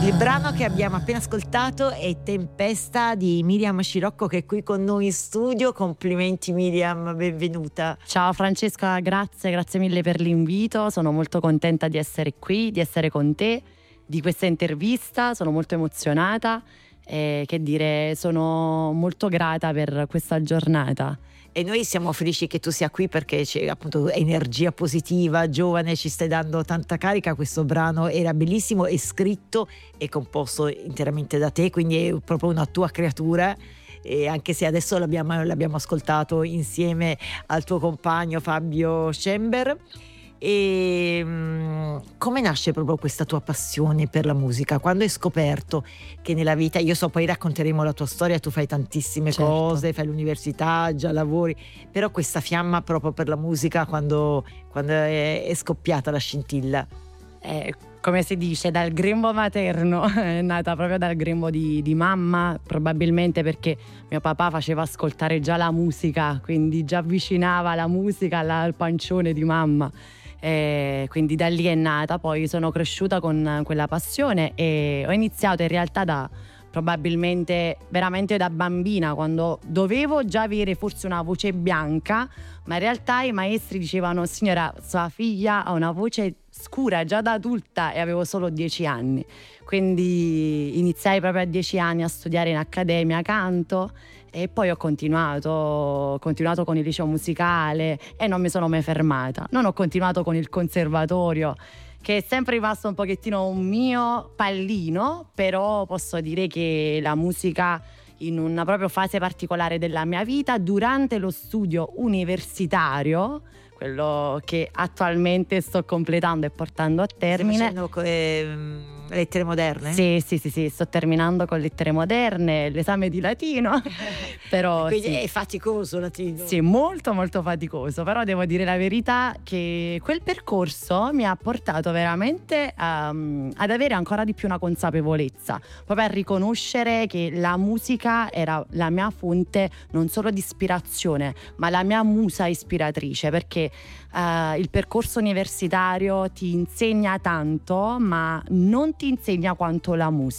Il brano che abbiamo appena ascoltato è Tempesta di Miriam Scirocco, che è qui con noi in studio. Complimenti Miriam, benvenuta. Ciao Francesca, grazie mille per l'invito, sono molto contenta di essere qui, di essere con te, di questa intervista, sono molto emozionata e che dire, sono molto grata per questa giornata. E noi siamo felici che tu sia qui perché c'è appunto energia positiva, giovane, ci stai dando tanta carica. Questo brano era bellissimo, è scritto e composto interamente da te, quindi è proprio una tua creatura. E anche se adesso l'abbiamo ascoltato insieme al tuo compagno Fabio Schember. E come nasce proprio questa tua passione per la musica? Quando hai scoperto che nella vita, io so, poi racconteremo la tua storia, tu fai tantissime cose, fai l'università, già lavori, però questa fiamma proprio per la musica quando è scoppiata la scintilla? Come si dice, dal grembo materno, è nata proprio dal grembo di mamma, probabilmente perché mio papà faceva ascoltare già la musica, quindi già avvicinava la musica al pancione di mamma. Quindi da lì è nata, poi sono cresciuta con quella passione e ho iniziato in realtà probabilmente veramente da bambina, quando dovevo già avere forse una voce bianca, ma in realtà i maestri dicevano: signora, sua figlia ha una voce scura già da adulta, e avevo solo 10 anni, quindi iniziai proprio a 10 anni a studiare in accademia canto. E poi ho continuato con il liceo musicale e non mi sono mai fermata. Non ho continuato con il conservatorio, che è sempre rimasto un pochettino un mio pallino, però posso dire che la musica, in una proprio fase particolare della mia vita, durante lo studio universitario, quello che attualmente sto completando e portando a termine. Stai facendo lettere moderne? Sì, sto terminando con lettere moderne, l'esame di latino. Però quindi sì, è faticoso latino. Sì, molto molto faticoso, però devo dire la verità che quel percorso mi ha portato veramente ad avere ancora di più una consapevolezza, proprio a riconoscere che la musica era la mia fonte non solo di ispirazione, ma la mia musa ispiratrice, perché il percorso universitario ti insegna tanto, ma non ti insegna quanto la musica.